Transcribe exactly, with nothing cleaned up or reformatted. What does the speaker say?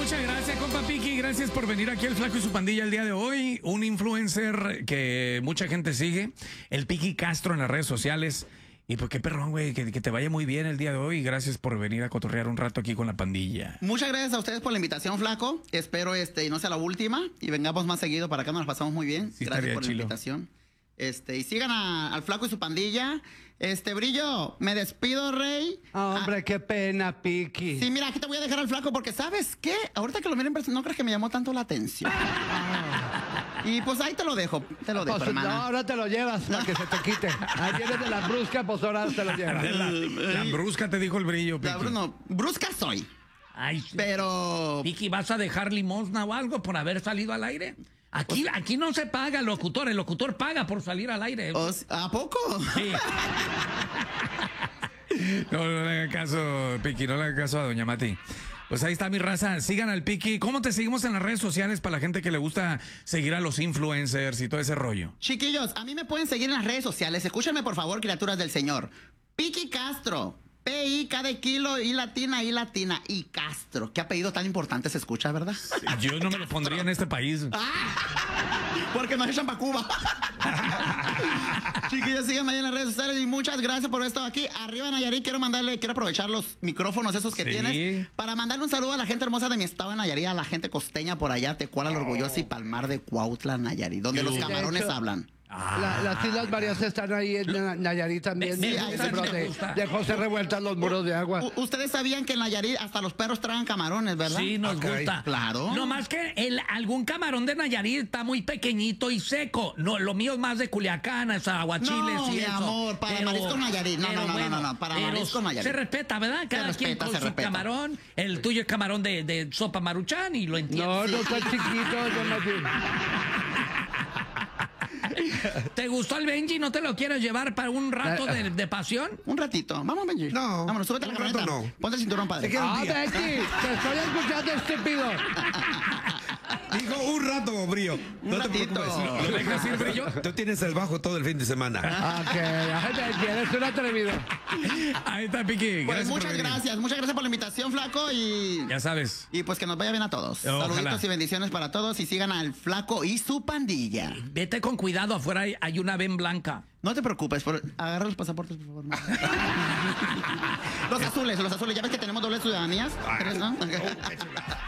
Muchas gracias, compa Piqui. Gracias por venir aquí al Flaco y su pandilla el día de hoy. Un influencer que mucha gente sigue, el Piqui Castro en las redes sociales. Y pues qué perrón, güey, que, que te vaya muy bien el día de hoy. Gracias por venir a cotorrear un rato aquí con la pandilla. Muchas gracias a ustedes por la invitación, Flaco. Espero este y no sea la última y vengamos más seguido para acá, nos pasamos muy bien. Sí, gracias por chilo. la invitación. Este, y sigan a, al Flaco y su pandilla. Este, Brillo, me despido, Rey. Ah, hombre, Ah, qué pena, Piqui. sí, mira, aquí te voy a dejar al Flaco porque, ¿sabes qué? Ahorita que lo miren, no crees que me llamó tanto la atención. Y pues ahí te lo dejo, te lo dejo, Pues, no, hermana. ahora te lo llevas para que se te quite. Ahí vienes de la brusca, pues ahora te lo llevas. La, la brusca te dijo el Brillo, Piqui. La, Bruno, brusca soy, Ay, sí. pero... Piqui, ¿vas a dejar limosna o algo por haber salido al aire? Aquí, aquí no se paga el locutor, el locutor paga por salir al aire. o sea, ¿a poco? Sí. No, no le hagan caso, Piqui, no le hagan caso a doña Mati. Pues ahí está mi raza, sigan al Piqui. ¿Cómo te seguimos en las redes sociales para la gente que le gusta seguir a los influencers y todo ese rollo? Chiquillos, a mí me pueden seguir en las redes sociales. Escúchenme, por favor, criaturas del Señor. Piqui Castro. P I K de kilo, I latina, I latina, y Castro. Qué apellido tan importante se escucha, ¿verdad? Yo no me lo pondría en este país. Porque nos echan para Cuba. Chiquillos, síganme ahí en las redes sociales y muchas gracias por estar aquí. Arriba, Nayarit, quiero mandarle, quiero aprovechar los micrófonos esos que Sí. tienes para mandarle un saludo a la gente hermosa de mi estado de Nayarit, a la gente costeña por allá, Tecuala, la Orgullosa y Palmar de Cuautla, Nayarit, donde los De camarones hecho, hablan. La- las Islas Marías están ahí en Na- Nayarit también. Me- me Sí, gusta, ese bro me de, gusta. de José Revueltas, los muros de agua. U- Ustedes sabían que en Nayarit hasta los perros tragan camarones, ¿verdad? Sí, nos Ok, gusta. claro. No más que el, algún camarón de Nayarit está muy pequeñito y seco. No, lo mío es más de Culiacán, es aguachiles No, y mi eso. amor, para mariscos Nayarit. No, pero no, no, no, no, no, para pero mariscos Nayarit. Se respeta, ¿verdad? Cada respeta, quien con se su respeta. camarón. El tuyo es camarón de, de sopa maruchan y lo entiendo. No, no está chiquito, yo más bien. ¿Te gustó el Benji? ¿No te lo quieres llevar para un rato de, de pasión? Un ratito. Vamos, Benji. No, Vámonos, súbete a la un rato camioneta. no. Ponte el cinturón, padre. Se queda- Ah, día. Becky, te estoy escuchando, estúpido. Dijo un rato, Brillo. No te ratito. preocupes. ¿Lo dejas ir, Brillo? Tú tienes el bajo todo el fin de semana. Ok, ay, Becky, eres un atrevido. Ahí está, Piqui. Pues Gracias por muchas venir. gracias, muchas gracias por la invitación, Flaco, y... Ya sabes. Y pues que nos vaya bien a todos. Ojalá. Saluditos y bendiciones para todos y sigan al Flaco y su pandilla. Vete con cuidado, afuera hay, hay una ven blanca. No te preocupes, por... agarra los pasaportes, por favor. Los azules, los azules. Ya ves que tenemos doble ciudadanías. ¿Tres, no?